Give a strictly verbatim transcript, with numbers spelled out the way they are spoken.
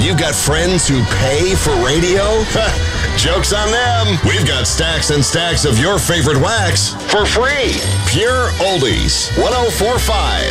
You got friends who pay for radio? Joke's on them. We've got stacks and stacks of your favorite wax for free. Pure Oldies, one oh four point five.